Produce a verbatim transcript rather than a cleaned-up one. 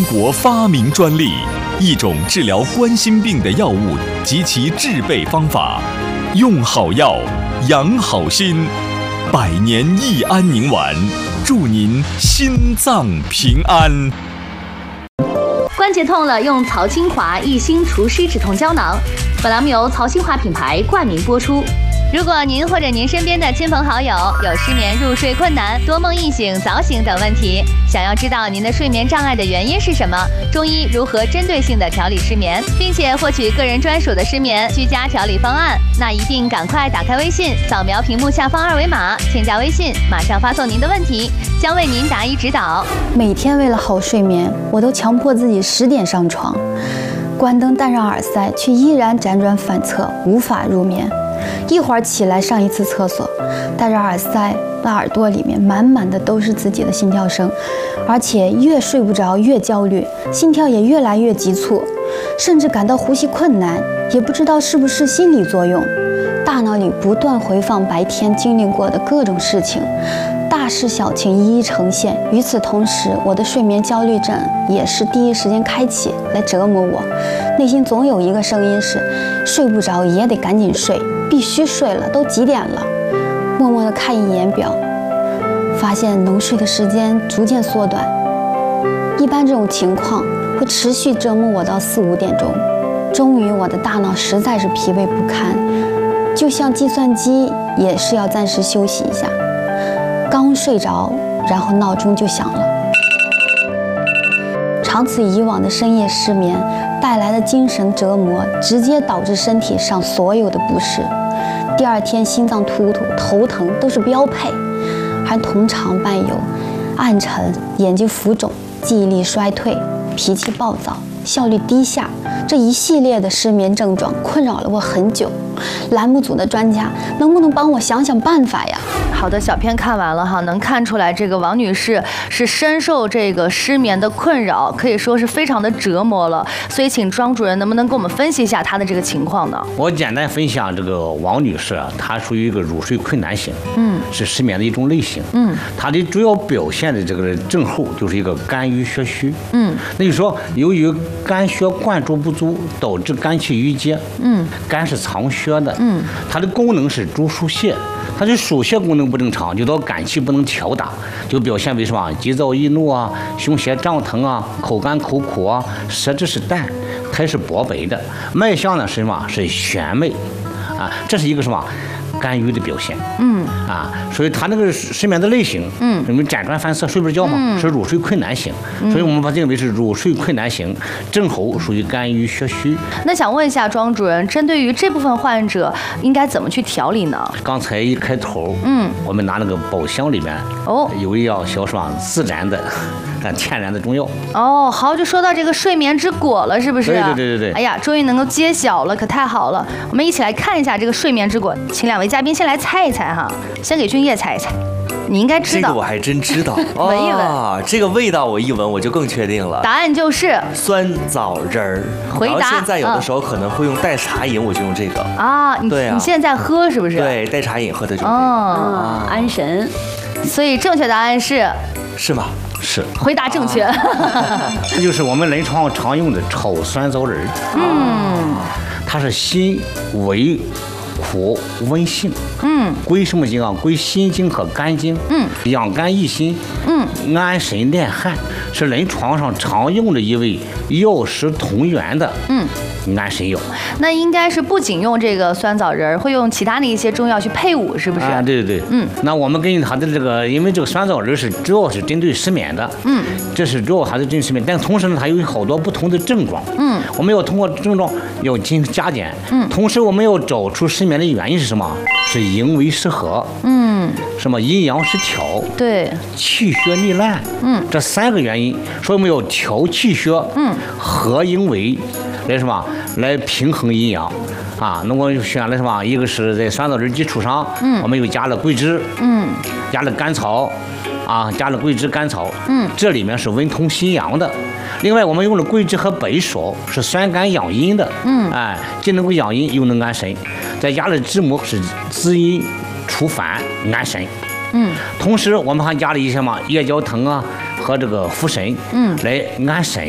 国发明专利，一种治疗冠心病的药物及其制备方法。用好药，养好心，百年益安宁丸，祝您心脏平安。 关节痛了，用曹清华一心除湿止痛胶囊。本栏目由曹清华品牌冠名播出。如果您或者您身边的亲朋好友有失眠、入睡困难、多梦易醒、早醒等问题，想要知道您的睡眠障碍的原因是什么，中医如何针对性的调理失眠，并且获取个人专属的失眠居家调理方案，那一定赶快打开微信，扫描屏幕下方二维码，添加微信，马上发送您的问题，将为您答疑指导。 每天为了好睡眠，我都强迫自己十点上床，关灯戴上耳塞，却依然辗转反侧，无法入眠。一会儿起来上一次厕所，戴着耳塞，那耳朵里面满满的都是自己的心跳声，而且越睡不着越焦虑，心跳也越来越急促，甚至感到呼吸困难，也不知道是不是心理作用。大脑里不断回放白天经历过的各种事情，大事小情一一呈现。与此同时，我的睡眠焦虑症也是第一时间开启，来折磨我。内心总有一个声音是：睡不着也得赶紧睡，必须睡了，都几点了？默默地看一眼表，发现能睡的时间逐渐缩短。一般这种情况会持续折磨我到四五点钟。终于，我的大脑实在是疲惫不堪，就像计算机也是要暂时休息一下。刚睡着，然后闹钟就响了。长此以往的深夜失眠带来的精神折磨，直接导致身体上所有的不适。第二天心脏突突、头疼都是标配，还同常伴有暗沉、眼睛浮肿、记忆力衰退、脾气暴躁、效率低下，这一系列的失眠症状困扰了我很久。栏目组的专家能不能帮我想想办法呀？ 好的，小片看完了哈，能看出来这个王女士是深受这个失眠的困扰，可以说是非常的折磨了。所以请庄主任能不能给我们分析一下她的这个情况呢？ 我简单分享这个王女士啊，她属于一个入睡困难型，嗯，是失眠的一种类型，嗯，她的主要表现的这个症候就是一个肝郁血虚，嗯，那就说由于肝血灌注不足，导致肝气郁结，嗯，肝是藏血的，嗯，它的功能是主输血。它的输血功能不正常，就到肝气不能调达，就表现为什么急躁易怒啊、胸胁胀疼啊、口干口苦啊、舌质是淡、苔是薄白的，脉象呢是什么？是弦脉啊，这是一个什么？肝郁的表现，嗯啊，所以他那个失眠的类型，嗯，什么辗转反侧、睡不着觉嘛，嗯、是入睡困难型，嗯、所以我们把定为是入睡困难型，症候属于肝郁血虚。 那想问一下庄主任，针对于这部分患者，应该怎么去调理呢？ 刚才一开头，嗯，我们拿那个宝箱里面，哦，有一药小爽自然的。天然的中药哦，好，就说到这个睡眠之果了，是不是？ 对对对对对。 哎呀，终于能够揭晓了，可太好了！我们一起来看一下这个睡眠之果，请两位嘉宾先来猜一猜哈，先给俊烨猜一猜，你应该知道。 这个我还真知道， 闻一闻啊，这个味道我一闻我就更确定了。 答案就是酸枣仁儿。 回答。 然后现在有的时候可能会用代茶饮，我就用这个啊。你对啊，你现在喝是不是？ 对，代茶饮喝的就是这个。 哦，安神。所以正确答案是？ 是吗？ 是， 回答正确。 这就是我们临床常用的炒酸枣仁。嗯，它是辛微苦温性。嗯，归什么经啊？归心经和肝经。嗯，养肝益心。嗯，安神敛汗，是临床上常用的一味药食同源的。嗯。安神药， 那应该是不仅用这个酸枣仁，会用其他的一些中药去配伍，是不是？ 啊，对对对，嗯。那我们根据它的这个，因为这个酸枣仁是主要是针对失眠的，嗯，这是主要还是针对失眠，但同时呢，它有好多不同的症状，嗯，我们要通过症状要进行加减，嗯，同时我们要找出失眠的原因是什么？是营卫失和，嗯，什么阴阳失调， 对， 气血逆乱，嗯，这三个原因，所以我们要调气血，嗯，和营卫。来什么？来平衡阴阳，啊，那我选了什么？一个是在酸枣仁基础上，嗯，我们又加了桂枝，嗯，加了甘草，啊，加了桂枝甘草，嗯，这里面是温通心阳的。另外，我们用了桂枝和白芍，是酸甘养阴的，嗯，哎，既能够养阴又能安神。再加了知母，是滋阴除烦安神。嗯，同时我们还加了一些什么夜交藤啊和这个茯神，嗯，来安神。